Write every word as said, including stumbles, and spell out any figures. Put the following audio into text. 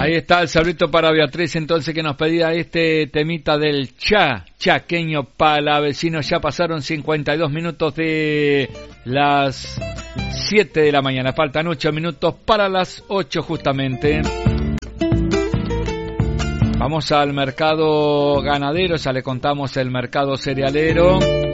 Ahí está el saludito para Beatriz, entonces, que nos pedía este temita del cha, chaqueño para vecinos. Ya pasaron cincuenta y dos minutos de las siete de la mañana. Faltan ocho minutos para las ocho justamente. Vamos al mercado ganadero, ya le contamos el mercado cerealero.